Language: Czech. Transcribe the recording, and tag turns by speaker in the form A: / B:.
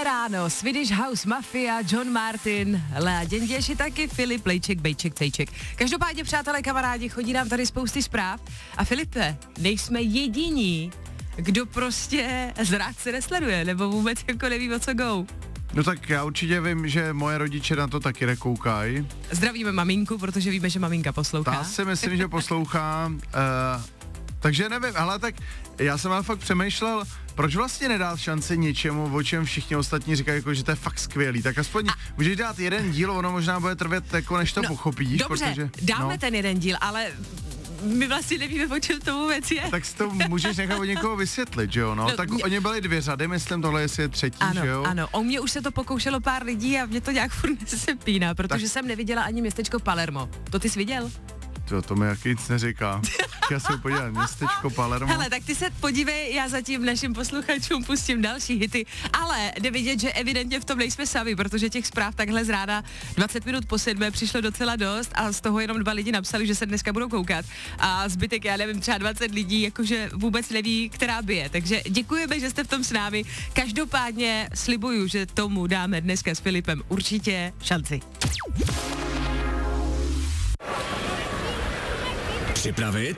A: Dobré ráno, Swedish House Mafia, John Martin, Lea Děnděši, taky Filip, Lejček, Bejček, Cejček. Každopádně, přátelé, kamarádi, chodí nám tady spousty zpráv. A Filipe, nejsme jediní, kdo prostě zrák se nesleduje, nebo vůbec jako neví, o co go.
B: No tak já určitě vím, že moje rodiče na to taky nekoukají.
A: Zdravíme maminku, protože víme, že maminka poslouchá.
B: Ta si myslím, že poslouchá, takže nevím, ale tak já jsem ale fakt přemýšlel, proč vlastně nedát šanci něčemu, o čem všichni ostatní říkají, jako, že to je fakt skvělý, tak aspoň můžeš dát jeden díl, ono možná bude trvat, jako než to pochopíš.
A: Dobře,
B: protože,
A: dáme ten jeden díl, ale my vlastně nevíme, o čem to vůbec je.
B: Tak si to můžeš nechat od někoho vysvětlit, že jo, no tak oni byli 2 řady, myslím, tohle je třetí, že jo.
A: Ano, o mě už se to pokoušelo pár lidí a mě to nějak furt nesepíná, protože jsem neviděla ani městečko Palermo. To ty jsi viděl?
B: To mi jaký nic neříká. Já se podívám, městečko Palermo.
A: Hele, tak ty se podívej, já zatím našim posluchačům pustím další hity, ale jde vidět, že evidentně v tom nejsme sami, protože těch zpráv takhle z rána 20 minut po 7 přišlo docela dost a z toho jenom 2 lidi napsali, že se dneska budou koukat a zbytek, já nevím, třeba 20 lidí, jakože vůbec neví, která bije. Takže děkujeme, že jste v tom s námi. Každopádně slibuju, že tomu dáme dneska s Filipem určitě šanci.
C: Připravit,